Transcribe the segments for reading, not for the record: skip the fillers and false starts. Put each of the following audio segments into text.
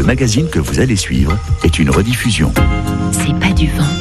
magazine que vous allez suivre est une rediffusion. C'est pas du vent.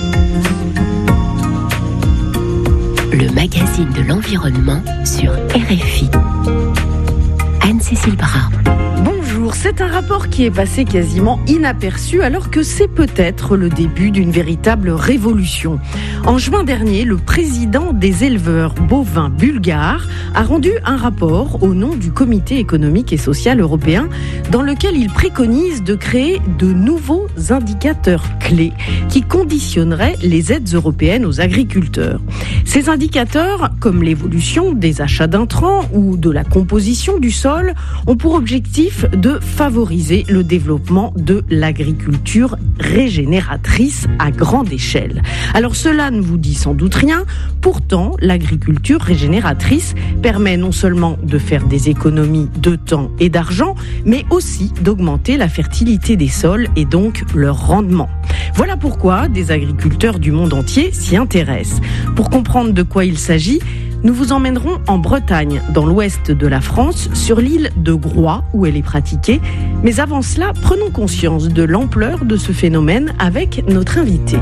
Le magazine de l'environnement sur RFI. Anne-Cécile Bras. Bonjour, c'est un rapport qui est passé quasiment inaperçu alors que c'est peut-être le début d'une véritable révolution. En juin dernier, le président des éleveurs bovins bulgares a rendu un rapport au nom du Comité économique et social européen dans lequel il préconise de créer de nouveaux indicateurs clés qui conditionneraient les aides européennes aux agriculteurs. Ces indicateurs, comme l'évolution des achats d'intrants ou de la composition du sol, ont pour objectif de favoriser le développement de l'agriculture régénératrice à grande échelle. Alors cela ne vous dit sans doute rien, pourtant l'agriculture régénératrice permet non seulement de faire des économies de temps et d'argent, mais aussi d'augmenter la fertilité des sols et donc leur rendement. Voilà pourquoi des agriculteurs du monde entier s'y intéressent. Pour comprendre de quoi il s'agit, nous vous emmènerons en Bretagne, dans l'ouest de la France, sur l'île de Groix, où elle est pratiquée. Mais avant cela, prenons conscience de l'ampleur de ce phénomène avec notre invité.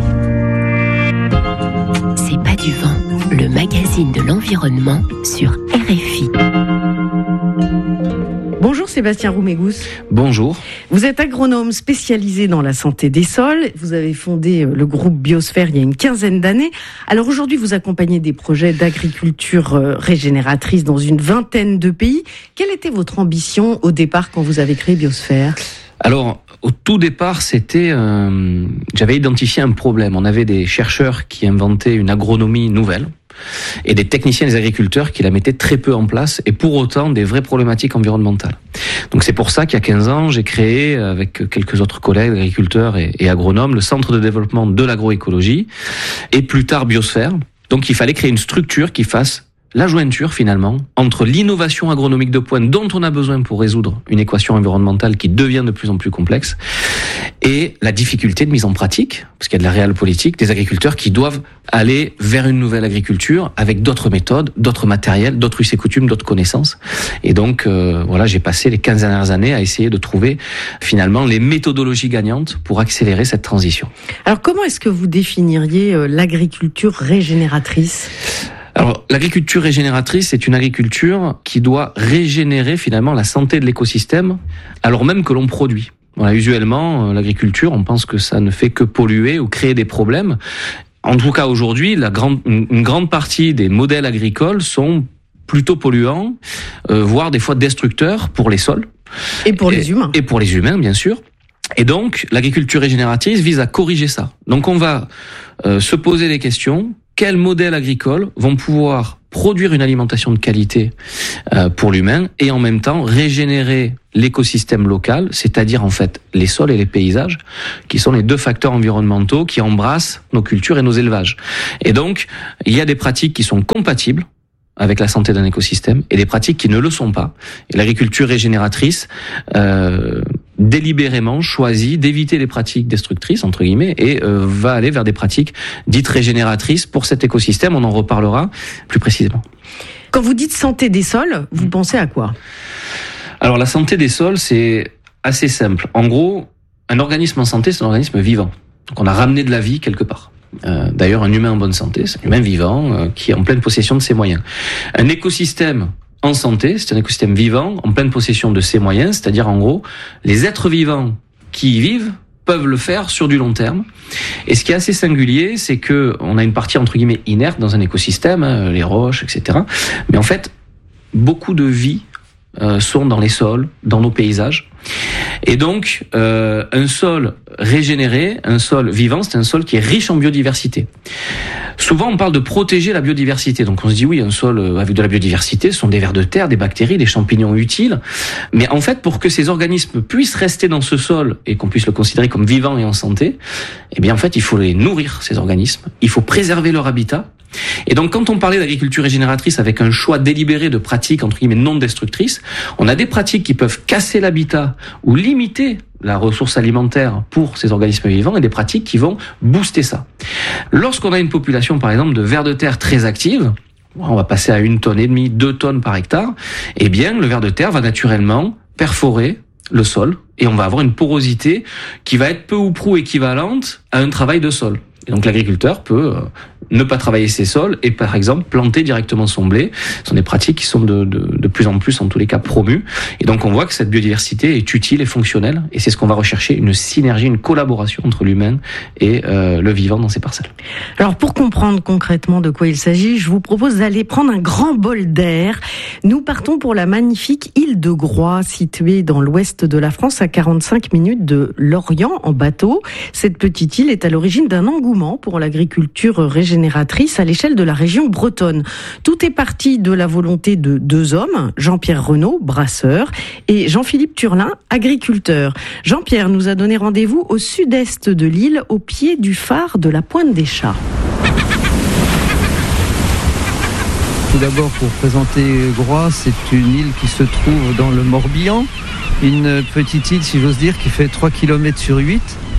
C'est pas du vent, le magazine de l'environnement sur RFI. Bonjour Sébastien Roumégous. Bonjour. Vous êtes agronome spécialisé dans la santé des sols. Vous avez fondé le groupe Biosphère il y a une quinzaine d'années. Alors aujourd'hui, vous accompagnez des projets d'agriculture régénératrice dans une vingtaine de pays. Quelle était votre ambition au départ quand vous avez créé Biosphère ? Alors, au tout départ, j'avais identifié un problème. On avait des chercheurs qui inventaient une agronomie nouvelle et des techniciens, des agriculteurs qui la mettaient très peu en place et pour autant des vraies problématiques environnementales. Donc c'est pour ça qu'il y a 15 ans, j'ai créé avec quelques autres collègues, agriculteurs et agronomes, le Centre de développement de l'agroécologie et plus tard Biosphère. Donc il fallait créer une structure qui fasse la jointure finalement entre l'innovation agronomique de pointe dont on a besoin pour résoudre une équation environnementale qui devient de plus en plus complexe et la difficulté de mise en pratique, parce qu'il y a de la réelle politique, des agriculteurs qui doivent aller vers une nouvelle agriculture avec d'autres méthodes, d'autres matériels, d'autres us et coutumes, d'autres connaissances. Et donc voilà, j'ai passé les 15 dernières années à essayer de trouver finalement les méthodologies gagnantes pour accélérer cette transition. Alors comment est-ce que vous définiriez l'agriculture régénératrice ? Alors, l'agriculture régénératrice, c'est une agriculture qui doit régénérer finalement la santé de l'écosystème, alors même que l'on produit. Voilà, usuellement, l'agriculture, on pense que ça ne fait que polluer ou créer des problèmes. En tout cas, aujourd'hui, une grande partie des modèles agricoles sont plutôt polluants, voire des fois destructeurs pour les sols. Et pour les humains. Et pour les humains, bien sûr. Et donc, l'agriculture régénératrice vise à corriger ça. Donc, on va se poser des questions. Quels modèles agricoles vont pouvoir produire une alimentation de qualité pour l'humain et en même temps régénérer l'écosystème local, c'est-à-dire en fait les sols et les paysages, qui sont les deux facteurs environnementaux qui embrassent nos cultures et nos élevages. Et donc, il y a des pratiques qui sont compatibles avec la santé d'un écosystème et des pratiques qui ne le sont pas. Et l'agriculture régénératrice délibérément choisit d'éviter les pratiques destructrices, entre guillemets, et va aller vers des pratiques dites régénératrices pour cet écosystème. On en reparlera plus précisément. Quand vous dites santé des sols, vous pensez à quoi ? Alors la santé des sols, c'est assez simple. En gros, un organisme en santé, c'est un organisme vivant. Donc on a ramené de la vie quelque part. D'ailleurs, un humain en bonne santé, c'est un humain vivant qui est en pleine possession de ses moyens. Un écosystème en santé, c'est un écosystème vivant, en pleine possession de ses moyens, c'est-à-dire en gros, les êtres vivants qui y vivent peuvent le faire sur du long terme. Et ce qui est assez singulier, c'est que on a une partie entre guillemets inerte dans un écosystème, les roches, etc. Mais en fait, beaucoup de vie sont dans les sols, dans nos paysages. Et donc, un sol régénéré, un sol vivant, c'est un sol qui est riche en biodiversité. Souvent, on parle de protéger la biodiversité. Donc, on se dit, oui, un sol avec de la biodiversité, ce sont des vers de terre, des bactéries, des champignons utiles. Mais en fait, pour que ces organismes puissent rester dans ce sol et qu'on puisse le considérer comme vivant et en santé, eh bien, en fait, il faut les nourrir, ces organismes. Il faut préserver leur habitat. Et donc, quand on parlait d'agriculture régénératrice avec un choix délibéré de pratiques, entre guillemets, non destructrices, on a des pratiques qui peuvent casser l'habitat ou limiter la ressource alimentaire pour ces organismes vivants et des pratiques qui vont booster ça. Lorsqu'on a une population, par exemple, de vers de terre très active, on va passer à 1,5 tonne, 2 tonnes par hectare, eh bien, le ver de terre va naturellement perforer le sol et on va avoir une porosité qui va être peu ou prou équivalente à un travail de sol. Et donc l'agriculteur peut ne pas travailler ses sols et par exemple planter directement son blé. Ce sont des pratiques qui sont de plus en plus, en tous les cas, promues. Et donc on voit que cette biodiversité est utile et fonctionnelle. Et c'est ce qu'on va rechercher, une synergie, une collaboration entre l'humain et le vivant dans ces parcelles. Alors pour comprendre concrètement de quoi il s'agit, je vous propose d'aller prendre un grand bol d'air. Nous partons pour la magnifique île de Groix, située dans l'ouest de la France, à 45 minutes de Lorient en bateau. Cette petite île est à l'origine d'un engouement pour l'agriculture régénératrice à l'échelle de la région bretonne. Tout est parti de la volonté de deux hommes, Jean-Pierre Renaud, brasseur, et Jean-Philippe Turlin, agriculteur. Jean-Pierre nous a donné rendez-vous au sud-est de l'île, au pied du phare de la Pointe des Chats. Tout d'abord, pour présenter Groix, c'est une île qui se trouve dans le Morbihan, une petite île, si j'ose dire, qui fait 3 km sur 8,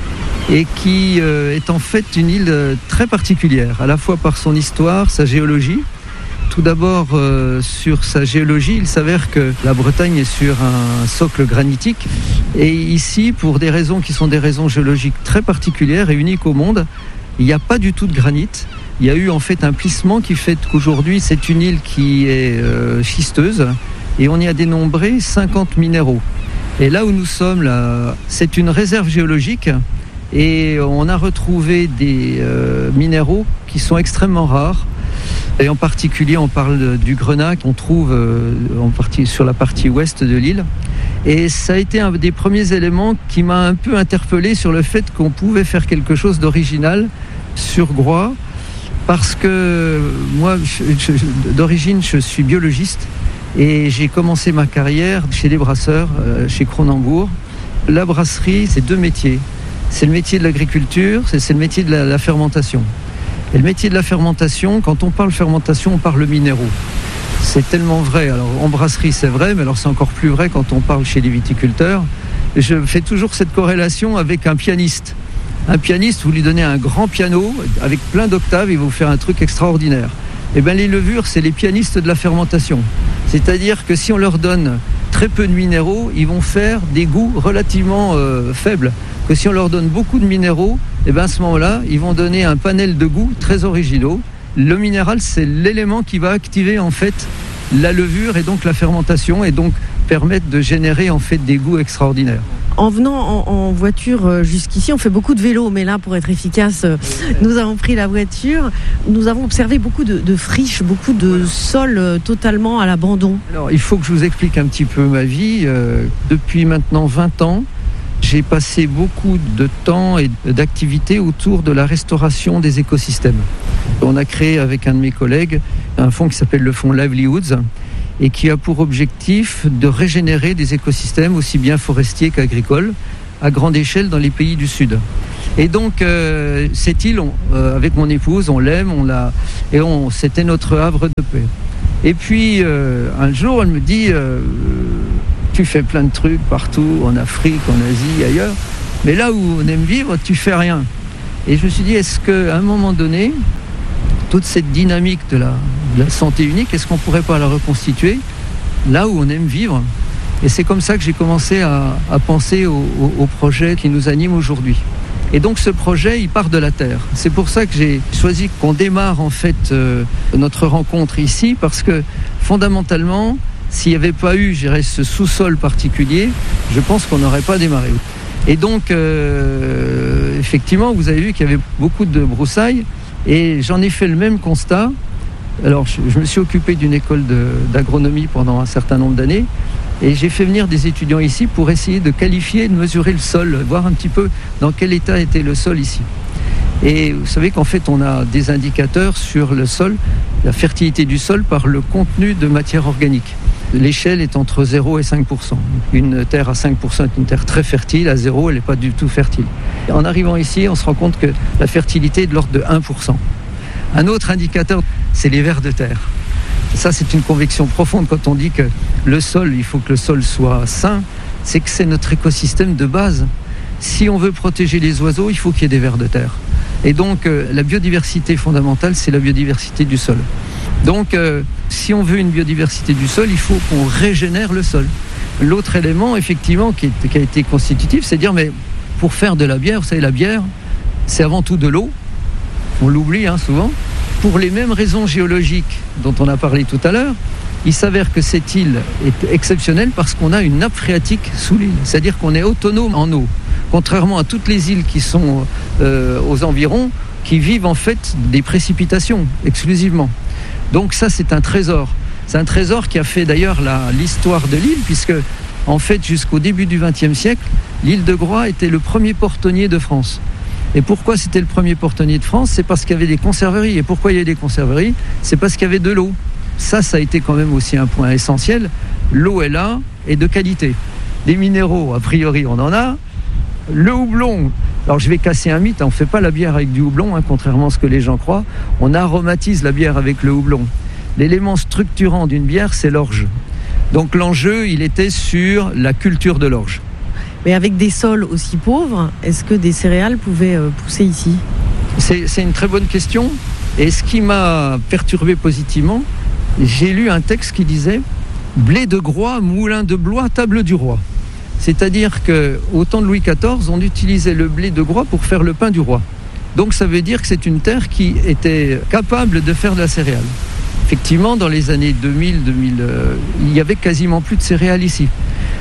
et qui est en fait une île très particulière, à la fois par son histoire, sa géologie. Tout d'abord, sur sa géologie, il s'avère que la Bretagne est sur un socle granitique. Et ici, pour des raisons qui sont des raisons géologiques très particulières et uniques au monde, il n'y a pas du tout de granit. Il y a eu en fait un plissement qui fait qu'aujourd'hui, c'est une île qui est schisteuse et on y a dénombré 50 minéraux. Et là où nous sommes, là, c'est une réserve géologique. Et on a retrouvé des minéraux qui sont extrêmement rares. Et en particulier, on parle du grenat qu'on trouve sur la partie ouest de l'île. Et ça a été un des premiers éléments qui m'a un peu interpellé sur le fait qu'on pouvait faire quelque chose d'original sur Groix. Parce que moi, d'origine, je suis biologiste. Et j'ai commencé ma carrière chez les brasseurs, chez Cronenbourg. La brasserie, c'est 2 métiers. C'est le métier de l'agriculture, c'est le métier de la fermentation. Et le métier de la fermentation, quand on parle fermentation, on parle minéraux. C'est tellement vrai. Alors en brasserie, c'est vrai, mais alors c'est encore plus vrai quand on parle chez les viticulteurs. Je fais toujours cette corrélation avec un pianiste. Un pianiste, vous lui donnez un grand piano avec plein d'octaves, il va vous faire un truc extraordinaire. Eh bien, les levures, c'est les pianistes de la fermentation. C'est-à-dire que si on leur donne très peu de minéraux, ils vont faire des goûts relativement faibles. Que si on leur donne beaucoup de minéraux, eh bien à ce moment-là, ils vont donner un panel de goûts très originaux. Le minéral, c'est l'élément qui va activer en fait la levure et donc la fermentation et donc permettre de générer en fait des goûts extraordinaires. En venant en voiture jusqu'ici, on fait beaucoup de vélo, mais là, pour être efficace, nous avons pris la voiture. Nous avons observé beaucoup de friches, beaucoup de sols totalement à l'abandon. Alors, il faut que je vous explique un petit peu ma vie. Depuis maintenant 20 ans, j'ai passé beaucoup de temps et d'activités autour de la restauration des écosystèmes. On a créé avec un de mes collègues un fonds qui s'appelle le fonds Livelihoods et qui a pour objectif de régénérer des écosystèmes aussi bien forestiers qu'agricoles à grande échelle dans les pays du Sud. Et donc cette île, avec mon épouse, on l'aime, c'était notre havre de paix. Et puis un jour, elle me dit tu fais plein de trucs partout, en Afrique, en Asie, ailleurs, mais là où on aime vivre, tu fais rien. Et je me suis dit, est-ce qu'à un moment donné, toute cette dynamique de la santé unique, est-ce qu'on ne pourrait pas la reconstituer là où on aime vivre ? Et c'est comme ça que j'ai commencé à penser au projet qui nous anime aujourd'hui. Et donc ce projet, il part de la terre. C'est pour ça que j'ai choisi qu'on démarre en fait notre rencontre ici, parce que fondamentalement, s'il n'y avait pas eu, je dirais, ce sous-sol particulier, je pense qu'on n'aurait pas démarré. Et donc, effectivement, vous avez vu qu'il y avait beaucoup de broussailles, et j'en ai fait le même constat. Alors, je me suis occupé d'une école d'agronomie pendant un certain nombre d'années, et j'ai fait venir des étudiants ici pour essayer de qualifier, de mesurer le sol, voir un petit peu dans quel état était le sol ici. Et vous savez qu'en fait, on a des indicateurs sur le sol, la fertilité du sol par le contenu de matière organique. L'échelle est entre 0 et 5%. Une terre à 5% est une terre très fertile, à 0, elle n'est pas du tout fertile. En arrivant ici, on se rend compte que la fertilité est de l'ordre de 1%. Un autre indicateur, c'est les vers de terre. Ça, c'est une conviction profonde quand on dit que le sol, il faut que le sol soit sain, c'est que c'est notre écosystème de base. Si on veut protéger les oiseaux, il faut qu'il y ait des vers de terre. Et donc, la biodiversité fondamentale, c'est la biodiversité du sol. Donc, si on veut une biodiversité du sol, il faut qu'on régénère le sol. L'autre élément, effectivement, qui a été constitutif, c'est de dire, mais pour faire de la bière, vous savez, la bière, c'est avant tout de l'eau. On l'oublie souvent. Pour les mêmes raisons géologiques dont on a parlé tout à l'heure, il s'avère que cette île est exceptionnelle parce qu'on a une nappe phréatique sous l'île. C'est-à-dire qu'on est autonome en eau. Contrairement à toutes les îles qui sont aux environs, qui vivent en fait des précipitations exclusivement. Donc ça, c'est un trésor. C'est un trésor qui a fait d'ailleurs l'histoire de l'île, puisque en fait, jusqu'au début du XXe siècle, l'île de Groix était le premier portonnier de France. Et pourquoi c'était le premier portonnier de France ? C'est parce qu'il y avait des conserveries. Et pourquoi il y avait des conserveries ? C'est parce qu'il y avait de l'eau. Ça a été quand même aussi un point essentiel. L'eau est là et de qualité. Des minéraux, a priori, on en a. Le houblon, alors je vais casser un mythe, on ne fait pas la bière avec du houblon, contrairement à ce que les gens croient. On aromatise la bière avec le houblon. L'élément structurant d'une bière, c'est l'orge. Donc l'enjeu, il était sur la culture de l'orge. Mais avec des sols aussi pauvres, est-ce que des céréales pouvaient pousser ici ? C'est une très bonne question. Et ce qui m'a perturbé positivement, j'ai lu un texte qui disait « Blé de Groix, moulin de Blois, table du roi ». C'est-à-dire qu'au temps de Louis XIV, on utilisait le blé de Groix pour faire le pain du roi. Donc ça veut dire que c'est une terre qui était capable de faire de la céréale. Effectivement, dans les années 2000, il y avait quasiment plus de céréales ici. Pourquoi ?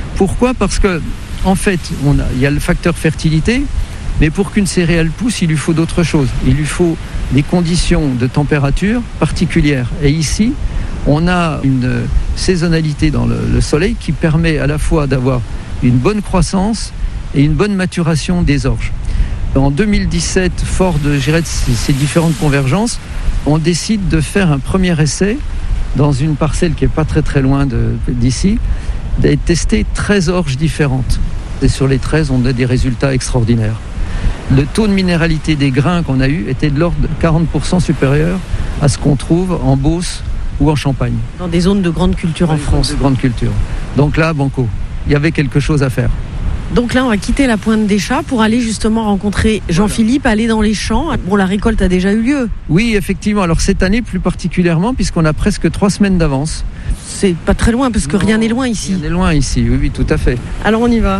Parce que, en fait, il y a le facteur fertilité, mais pour qu'une céréale pousse, il lui faut d'autres choses. Il lui faut des conditions de température particulières. Et ici, on a une saisonnalité dans le soleil qui permet à la fois d'avoir une bonne croissance et une bonne maturation des orges. En 2017, fort de ces différentes convergences, on décide de faire un premier essai dans une parcelle qui n'est pas très très loin d'ici, de tester 13 orges différentes. Et sur les 13, on a des résultats extraordinaires. Le taux de minéralité des grains qu'on a eu était de l'ordre de 40% supérieur à ce qu'on trouve en Beauce ou en Champagne. Dans des zones de grande culture en France. De grande culture. Donc là, banco, il y avait quelque chose à faire. Donc là, on va quitter la Pointe des Chats pour aller justement rencontrer Jean-Philippe, aller dans les champs. Bon, la récolte a déjà eu lieu. Oui, effectivement. Alors cette année plus particulièrement, puisqu'on a presque 3 semaines d'avance. C'est pas très loin, parce que rien n'est loin ici. Rien n'est loin ici, oui, tout à fait. Alors on y va.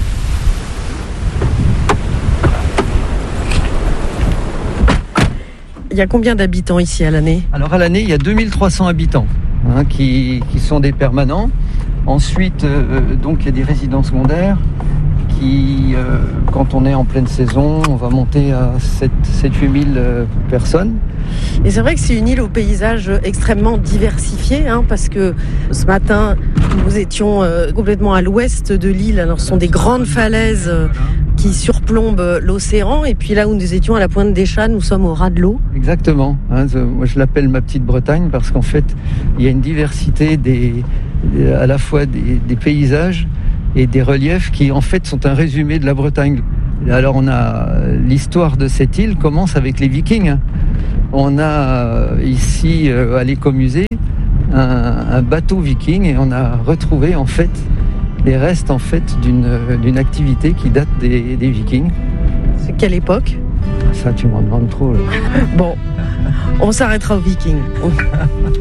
Il y a combien d'habitants ici à l'année ? Alors à l'année, il y a 2300 habitants qui sont des permanents. Ensuite, donc il y a des résidents secondaires qui, quand on est en pleine saison, on va monter à 7-8 000 personnes. Et c'est vrai que c'est une île au paysage extrêmement diversifié, parce que ce matin, nous étions complètement à l'ouest de l'île. Alors, ce sont des grandes falaises qui surplombent l'océan. Et puis là où nous étions à la Pointe des Chats, nous sommes au ras de l'eau. Exactement. Moi, je l'appelle ma petite Bretagne parce qu'en fait, il y a une diversité à la fois des paysages et des reliefs qui en fait sont un résumé de la Bretagne. Alors on a l'histoire de cette île commence avec les Vikings. On a ici à l'écomusée un bateau viking et on a retrouvé en fait les restes en fait d'une activité qui date des Vikings. C'est quelle époque ? Ça tu m'en demandes trop là. Bon, on s'arrêtera aux Vikings.